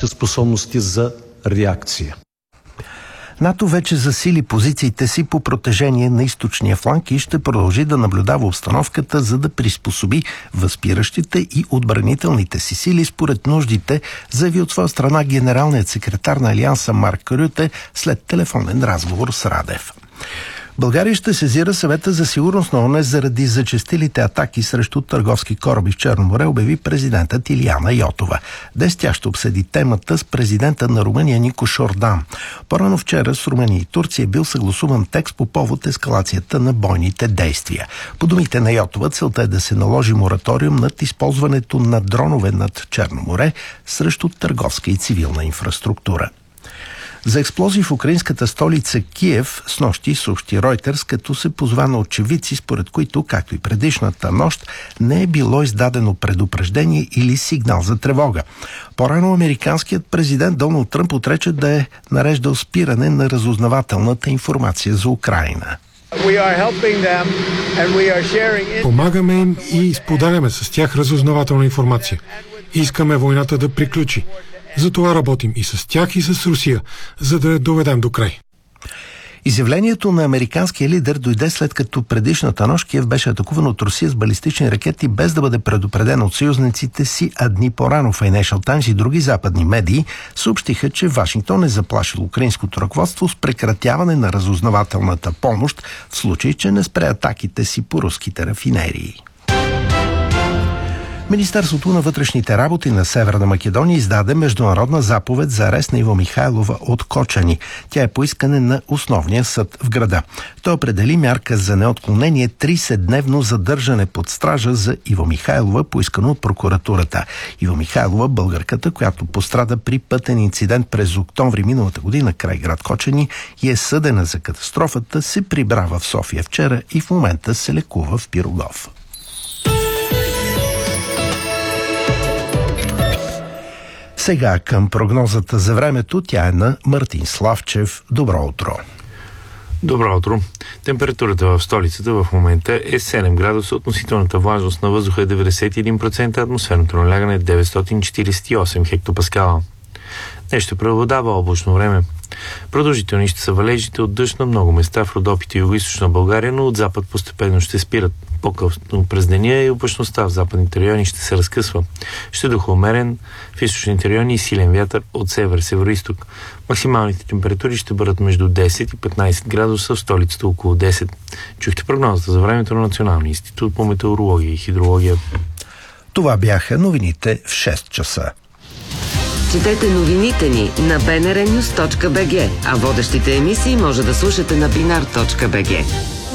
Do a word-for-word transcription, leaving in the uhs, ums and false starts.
нашите способности за реакция. НАТО вече засили позициите си по протежение на източния фланг и ще продължи да наблюдава обстановката, за да приспособи възпиращите и отбранителните си сили според нуждите, заяви от своя страна генералният секретар на Алианса Марк Рюте след телефонен разговор с Радев. България ще сезира Съвета за сигурност на ООН заради зачестилите атаки срещу търговски кораби в Черно море, обяви президентът Илияна Йотова. Днес тя ще обсъди темата с президента на Румъния Нико Шордан. По-рано вчера с Румъния и Турция е бил съгласуван текст по повод ескалацията на бойните действия. По думите на Йотова, целта е да се наложи мораториум над използването на дронове над Черно море срещу търговска и цивилна инфраструктура. За експлозии в украинската столица Киев снощи съобщи Ройтерс, като се позва на очевидци, според които, както и предишната нощ, не е било издадено предупреждение или сигнал за тревога. По-рано американският президент Доналд Тръмп отрече да е нареждал спиране на разузнавателната информация за Украйна. Помагаме им и споделяме с тях разузнавателна информация. Искаме войната да приключи. Затова работим и с тях, и с Русия, за да я доведем до край. Изявлението на американския лидер дойде след като предишната нощ Киев беше атакуван от Русия с балистични ракети, без да бъде предупреден от съюзниците си, а дни по-рано Financial Times и други западни медии съобщиха, че Вашингтон е заплашил украинското ръководство с прекратяване на разузнавателната помощ в случай, че не спре атаките си по руските рафинерии. Министерството на вътрешните работи на Северна Македония издаде международна заповед за арест на Иво Михайлова от Кочани. Тя е по искане на основния съд в града. Той определи мярка за неотклонение тридесетдневно задържане под стража за Иво Михайлова, поискано от прокуратурата. Иво Михайлова, българката, която пострада при пътен инцидент през октомври миналата година край град Кочани и е съдена за катастрофата, се прибра в София вчера и в момента се лекува в Пирогов. Сега към прогнозата за времето. Тя е на Мартин Славчев. Добро утро! Добро утро! Температурата в столицата в момента е седем градуса, относителната влажност на въздуха е деветдесет и един процента, атмосферното налягане е деветстотин четиридесет и осем хектопаскала. Днес ще преобладава облачно време. Продължителни ще са валежите от дъжд на много места в Родопите и югоизточна България, но от запад постепенно ще спират. По-късно през деня и облачността в западните райони ще се разкъсва. Ще духа умерен в източните райони и силен вятър от север-североизток. Максималните температури ще бъдат между десет и петнадесет градуса, в столицата около десет. Чухте прогнозата за времето на Националния институт по метеорология и хидрология. Това бяха новините в шест часа. Четете новините ни на би ен ар нюз точка би джи, а водещите емисии може да слушате на бинар точка би джи.